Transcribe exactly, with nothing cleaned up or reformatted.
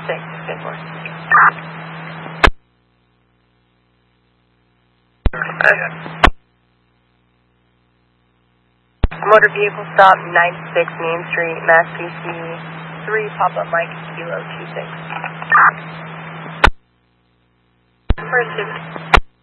six, ten four. Motor vehicle stop, ninety-six Main Street, Mass P C, three Papa Mike Kilo two six. First